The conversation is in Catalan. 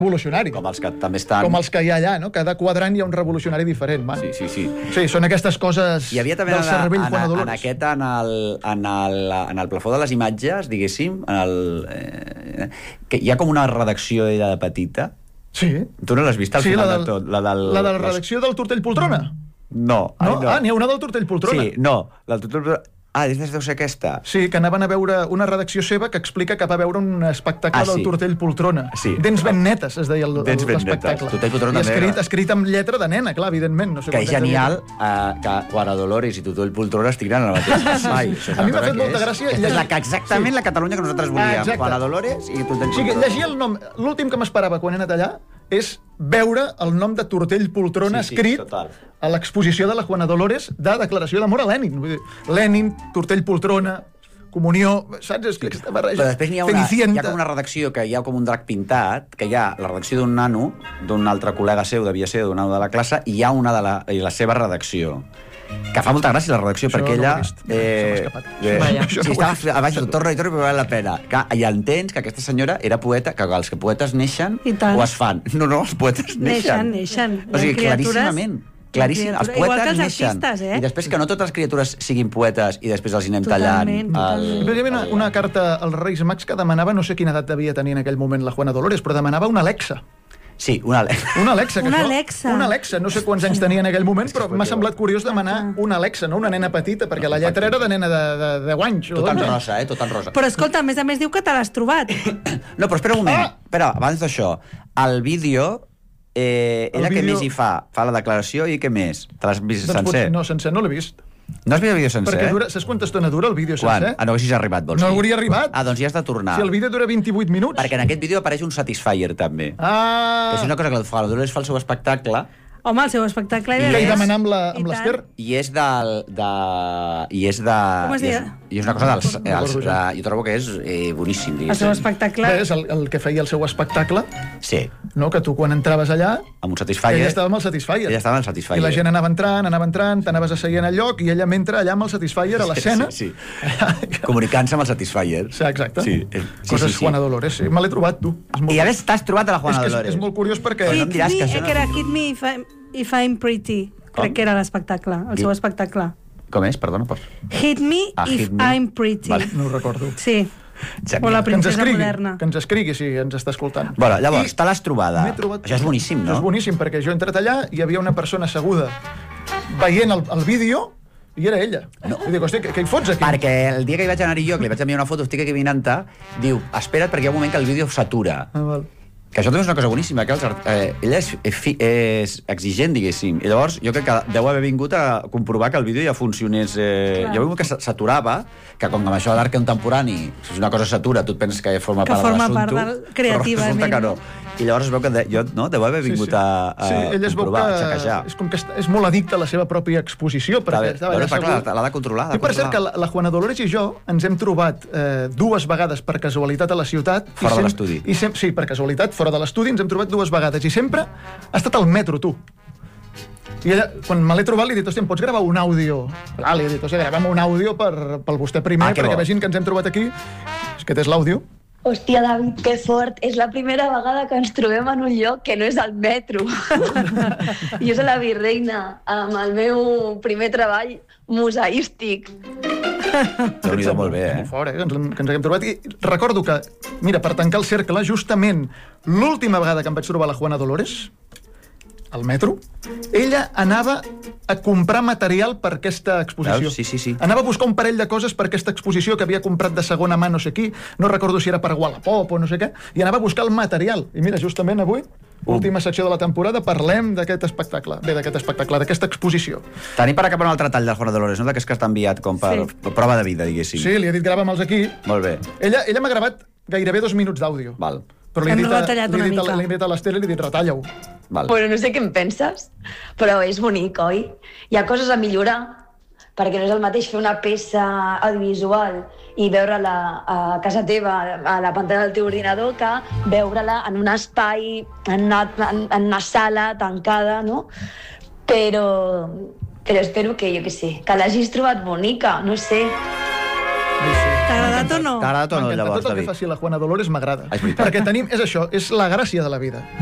revolucionari. Com els que també estan... Com els que hi ha allà, no? Cada quadrant hi ha un revolucionari diferent, man. Sí. Sí, són aquestes coses del cervell Juana Dolores. En el plafó de les imatges, diguéssim, que hi ha com una redacció d'ella de petita. Sí. Tu no l'has vist al final de tot? La de la redacció del Tortell Poltrona? No. N'hi ha una del Tortell Poltrona. Sí, no. Del Tortell Poltrona... deu ser aquesta. Sí, que anaven a veure una redacció seva que explica que va veure un espectacle del Tortell Poltrona. Sí. Dents ben netes, es deia l'espectacle. Tortell Poltrona també. I escrit amb lletra de nena, clar, evidentment. No sé que és genial que Juana Dolores i Tortell Poltrona estiguin en el mateix espai. A mi m'ha fet molta gràcia. És exactament la Catalunya que nosaltres volíem. Juana Dolores i Tortell Poltrona. Sí, llegir el nom. L'últim que m'esperava quan he anat allà és veure el nom de Tortell Poltrona escrit a l'exposició de la Juana Dolores de declaració d'amor a Lenin. Vull dir, Lenin, Tortell Poltrona, comunió, saps? És que aquesta barreja. Però després hi ha com una redacció que hi ha com un drac pintat, que hi ha la redacció d'un nano, d'un altre col·lega seu, devia ser d'un nano de la classe, i hi ha una de la seva redacció. Que fa molta gràcia la redacció, perquè ella... Estava a baix, torna i val la pena. I entens que aquesta senyora era poeta, que els poetes neixen o es fan. No, els poetes neixen. O sigui, claríssimament. Claríssim, els poetes neixen. I després que no totes les criatures siguin poetes i després els anem tallant. Hi havia una carta als Reis Mags que demanava, no sé quina edat devia tenir en aquell moment la Juana Dolores, però demanava una Alexa. Sí, una Alexa. Una Alexa. No sé quants anys tenia en aquell moment, però m'ha semblat curiós demanar una Alexa, no una nena petita, perquè la lletra era de nena de 10 anys. Tot en rosa, tot en rosa. Però escolta, a més diu que te l'has trobat. No, però espera un moment. Espera, abans d'això, el vídeo... ella què més hi fa? Fa la declaració i què més? Te l'has vist sencer? No, sencer no l'he vist. No has vist el vídeo sencer? Perquè saps quanta estona dura el vídeo sencer? No haguessis arribat, vols dir? No hauria arribat. Doncs ja has de tornar. Si el vídeo dura 28 minuts. Perquè en aquest vídeo apareix un Satisfyer, també. Que és una cosa que la Dolores fa al seu espectacle. Home, el seu espectacle... I que hi demanar amb l'Ester. I és com es deia? I és una cosa dels... Jo trobo que és boníssim, diguéssim. El seu espectacle... És el que feia el seu espectacle. Sí. No, que tu quan entraves allà... Amb un Satisfyer. Ella estava amb el Satisfyer. I la gent anava entrant, t'anaves asseient al lloc i ella mentre allà amb el Satisfyer a l'escena... Sí. Comunicant-se amb el Satisfyer. Sí, exacte. Coses Juana Dolores, sí. Me l'he trobat, tu. I a més t'has trobat a la Juana Dolores. És molt curiós perquè... Hit me if I'm pretty. Crec que era l'espectacle, el seu espectacle. Com és? Perdona. Hit me if I'm pretty. No ho recordo. Sí. O la princesa moderna. Que ens escrigui si ens està escoltant. Bueno, llavors, te l'has trobada. Això és boníssim, no? És boníssim, perquè jo he entrat allà i hi havia una persona asseguda veient el vídeo i era ella. I dic, hòstia, què hi fots aquí? Perquè el dia que hi vaig anar jo, que li vaig enviar una foto, estic aquí mirant-te, diu, espera't perquè hi ha un moment que el vídeo s'atura. Que això també és una cosa boníssima, que ella és exigent, diguéssim, i llavors jo crec que deu haver vingut a comprovar que el vídeo ja funcionés... Jo veig que s'aturava, que com amb això d'art contemporani, si una cosa s'atura, tu et penses que forma part de l'assumpte, però resulta que no. I llavors es veu que deu haver vingut a comprovar, a xequejar. És com que és molt addicte a la seva pròpia exposició. L'ha de controlar. I per cert que la Juana Dolores i jo ens hem trobat 2 vegades per casualitat a la ciutat. Fora de l'estudi. Sí, per casualitat, fora de l'estudi, ens hem trobat 2 vegades. I sempre ha estat al metro, tu. I ella, quan me l'he trobat, li he dit, hòstia, em pots gravar un àudio? Clar, li he dit, hòstia, gravem un àudio pel vostè primer, perquè vegin que ens hem trobat aquí. És que és l'àudio. Hòstia, David, que fort. És la primera vegada que ens trobem en un lloc que no és el metro. Jo soc la virreina, amb el meu primer treball museístic. Déu-n'hi-do, molt bé, Molt fort, que ens haguem trobat. I recordo que, mira, per tancar el cercle, justament l'última vegada que em vaig trobar la Juana Dolores, al metro, ella anava a comprar material per aquesta exposició. Sí. Anava a buscar un parell de coses per aquesta exposició que havia comprat de segona mà no sé qui, no recordo si era per Wallapop o no sé què, i anava a buscar el material. I mira, justament avui, última secció de la temporada, parlem d'aquest espectacle, d'aquesta exposició. Tenim per acabar un altre tall de Juana Dolores, no? D'aquests que t'ha enviat com per prova de vida, diguéssim. Sí, li he dit grava'm'ls aquí. Molt bé. Ella m'ha gravat gairebé 2 minuts d'àudio. Val. Però li he dit a l'Ester i li he dit, retalla-ho. Bueno, no sé què en penses, però és bonic, oi? Hi ha coses a millorar, perquè no és el mateix fer una peça audiovisual i veure-la a casa teva, a la pantalla del teu ordinador, que veure-la en un espai, en una sala tancada, no? Però espero que, jo què sé, que l'hagis trobat bonica, no sé. T'ha agradat agradat o no? T'ha agradat o no, M'encanta. llavors, Tot el que David? faci la Juana Dolores m'agrada. És veritat. Perquè tenim, és això, és la gràcia de la vida.